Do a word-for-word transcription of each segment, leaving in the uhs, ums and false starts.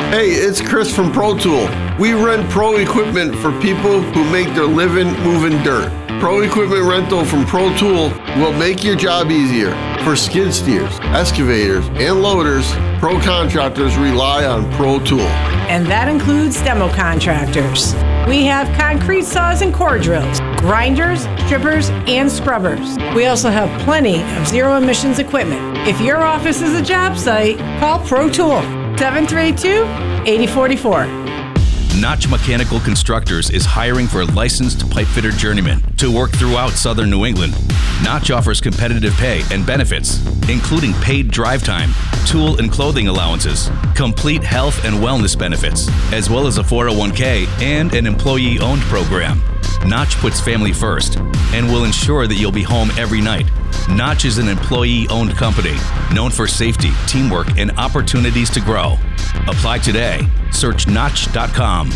Hey, it's Chris from Pro Tool. We rent pro equipment for people who make their living moving dirt. Pro equipment rental from Pro Tool will make your job easier. For skid steers, excavators, and loaders, pro contractors rely on Pro Tool. And that includes demo contractors. We have concrete saws and core drills, grinders, strippers, and scrubbers. We also have plenty of zero emissions equipment. If your office is a job site, call Pro Tool, seven three two, eight zero four four. Notch Mechanical Constructors is hiring for licensed pipe fitter journeymen to work throughout southern New England. Notch offers competitive pay and benefits, including paid drive time, tool and clothing allowances, complete health and wellness benefits, as well as a four oh one k and an employee-owned program. Notch puts family first and will ensure that you'll be home every night. Notch is an employee-owned company known for safety, teamwork, and opportunities to grow. Apply today. Search Notch dot com.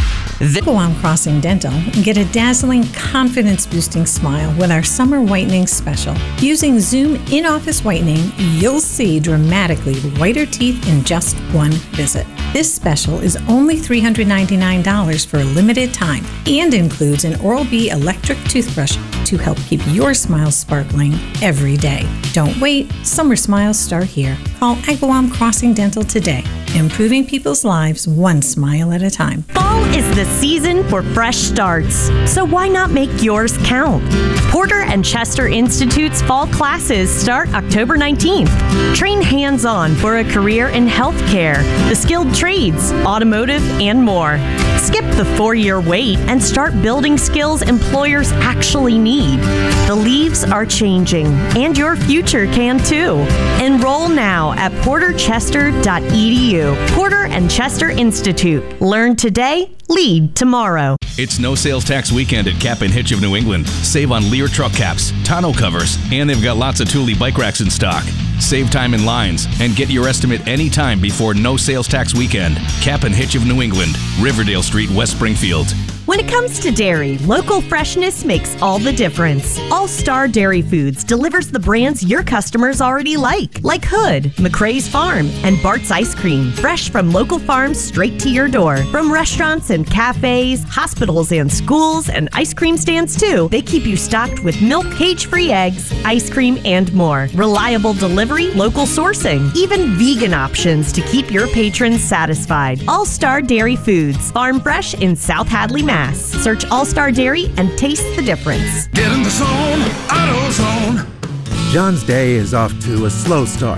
Agawam Crossing Dental and get a dazzling, confidence-boosting smile with our summer whitening special. Using Zoom in-office whitening, you'll see dramatically whiter teeth in just one visit. This special is only three hundred ninety-nine dollars for a limited time and includes an Oral-B electric toothbrush to help keep your smile sparkling every day. Don't wait. Summer smiles start here. Call Agawam Crossing Dental today. Improving people's lives one smile at a time. Fall is the season for fresh starts, so why not make yours count? Porter and Chester Institute's fall classes start October nineteenth. Train hands-on for a career in healthcare, the skilled trades, automotive, and more. Skip the four-year wait and start building skills employers actually need. The leaves are changing, and your future can too. Enroll now at porter chester dot e d u. Porter and Chester Institute. Learn today, lead tomorrow. It's no sales tax weekend at Cap and Hitch of New England. Save on Lear truck caps, tonneau covers, and they've got lots of Thule bike racks in stock. Save time in lines and get your estimate anytime before no sales tax weekend. Cap and Hitch of New England, Riverdale Street, West Springfield. When it comes to dairy, local freshness makes all the difference. All Star Dairy Foods delivers the brands your customers already like, like Hood, McRae's Farm, and Bart's Ice Cream, fresh from local farms straight to your door. From restaurants and cafes, hospitals and schools, and ice cream stands too, they keep you stocked with milk, cage-free eggs, ice cream, and more. Reliable delivery, local sourcing, even vegan options to keep your patrons satisfied. All Star Dairy Foods, farm fresh in South Hadley, Mass. Search All Star Dairy and taste the difference. Get in the zone, AutoZone. John's day is off to a slow start.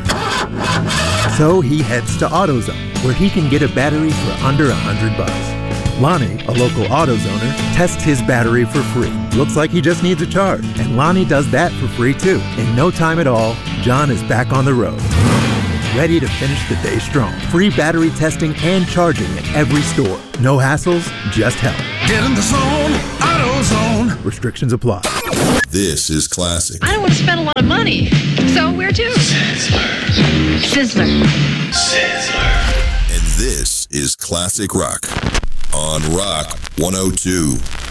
So he heads to AutoZone, where he can get a battery for under a hundred bucks. Lonnie, a local AutoZoner, tests his battery for free. Looks like he just needs a charge, and Lonnie does that for free too. In no time at all, John is back on the road, ready to finish the day strong. Free battery testing and charging at every store. No hassles, just help. Get in the zone, AutoZone. Restrictions apply. This is classic. I don't want to spend a lot of money, so where to? Sizzler. Sizzler. Sizzler. And this is Classic Rock on Rock one oh two.